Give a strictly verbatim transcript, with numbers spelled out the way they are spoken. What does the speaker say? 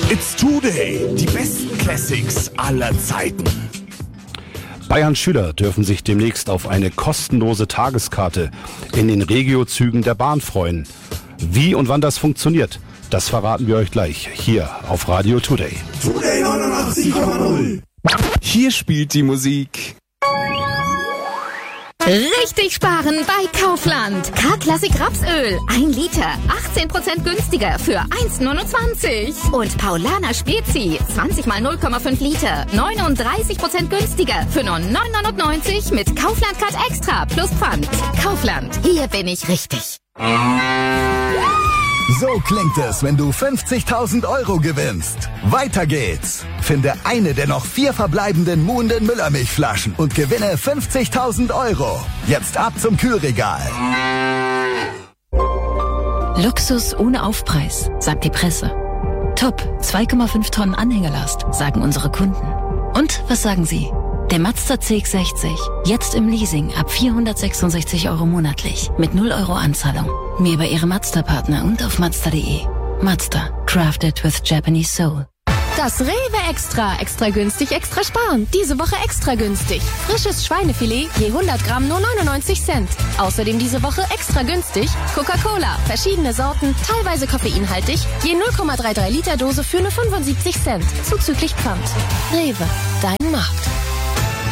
It's Today, die besten Classics aller Zeiten. Bayern-Schüler dürfen sich demnächst auf eine kostenlose Tageskarte in den Regio-Zügen der Bahn freuen. Wie und wann das funktioniert, das verraten wir euch gleich hier auf Radio Today. Today neunundachtzig Komma null. Hier spielt die Musik. Richtig sparen bei Kaufland. K-Klassik Rapsöl. ein Liter. achtzehn Prozent günstiger für eins Komma neunundzwanzig. Und Paulaner Spezi. zwanzig mal null Komma fünf Liter. neununddreißig Prozent günstiger für nur neun Komma neunundneunzig mit Kaufland Card Extra plus Pfand. Kaufland. Hier bin ich richtig. So klingt es, wenn du fünfzigtausend Euro gewinnst. Weiter geht's. Finde eine der noch vier verbleibenden Muhnden Müllermilchflaschen und gewinne fünfzigtausend Euro. Jetzt ab zum Kühlregal. Luxus ohne Aufpreis, sagt die Presse. Top, zwei Komma fünf Tonnen Anhängelast, sagen unsere Kunden. Und was sagen Sie? Der Mazda C X sechzig, jetzt im Leasing ab vierhundertsechsundsechzig Euro monatlich, mit null Euro Anzahlung. Mehr bei Ihrem Mazda-Partner und auf Mazda punkt de. Mazda, crafted with Japanese soul. Das Rewe Extra. Extra günstig, extra sparen. Diese Woche extra günstig. Frisches Schweinefilet, je hundert Gramm nur neunundneunzig Cent. Außerdem diese Woche extra günstig Coca-Cola. Verschiedene Sorten, teilweise koffeinhaltig. Je null Komma dreiunddreißig Liter Dose für nur fünfundsiebzig Cent. Zuzüglich Pfand. Rewe, dein Markt.